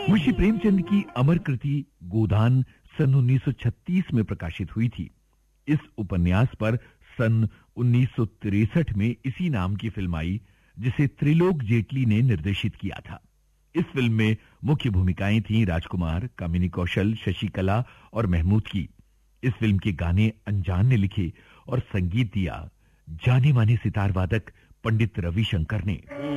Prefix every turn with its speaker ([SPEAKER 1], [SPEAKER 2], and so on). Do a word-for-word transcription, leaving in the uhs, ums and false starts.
[SPEAKER 1] मुंशी प्रेमचंद की अमर कृति गोदान सन उन्नीस सौ छत्तीस में प्रकाशित हुई थी। इस उपन्यास पर सन उन्नीस सौ तिरसठ में इसी नाम की फिल्म आई, जिसे त्रिलोक जेटली ने निर्देशित किया था। इस फिल्म में मुख्य भूमिकाएं थीं राजकुमार, कामिनी कौशल, शशिकला और महमूद की। इस फिल्म के गाने अनजान ने लिखे और संगीत दिया जाने माने सितार वादक पंडित रविशंकर ने।